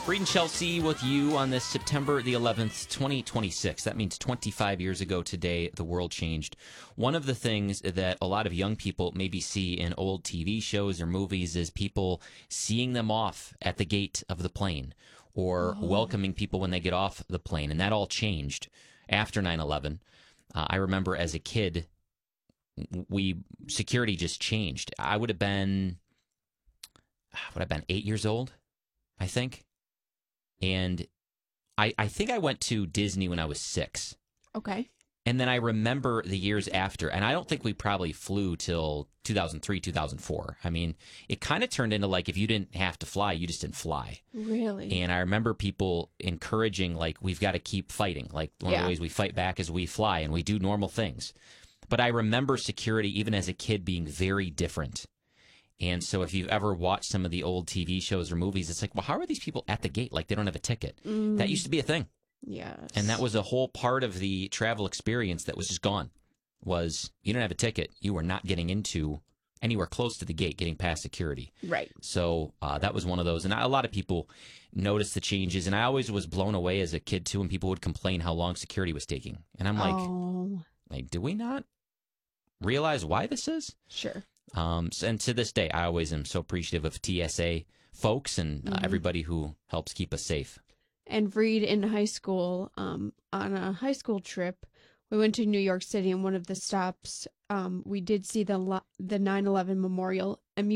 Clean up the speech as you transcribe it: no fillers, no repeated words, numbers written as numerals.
Reed and Chelsea with you on this September the 11th, 2026. That means 25 years ago today, the world changed. One of the things that a lot of young people maybe see in old TV shows or movies is people seeing them off at the gate of the plane or welcoming people when they get off the plane. And that all changed after 9/11. I remember as a kid, security just changed. I would have been 8 years old, I think. And I think I went to Disney when I was 6. Okay. And then I remember the years after, and I don't think we probably flew till 2003, 2004. I mean, it kind of turned into like if you didn't have to fly, you just didn't fly. Really? And I remember people encouraging, like, we've got to keep fighting. Like, one of the ways we fight back is we fly and we do normal things. But I remember security, even as a kid, being very different. And so if you've ever watched some of the old TV shows or movies, it's like, well, how are these people at the gate? Like, they don't have a ticket. That used to be a thing. Yes. And that was a whole part of the travel experience that was just gone, was you don't have a ticket. You were not getting into anywhere close to the gate, getting past security. Right. So that was one of those. And a lot of people noticed the changes. And I always was blown away as a kid, too, when people would complain how long security was taking. And I'm like, do we not realize why this is? Sure. And to this day, I always am so appreciative of TSA folks and everybody who helps keep us safe. And Reed, in high school, on a high school trip, we went to New York City, and one of the stops, we did see the 9/11 memorial.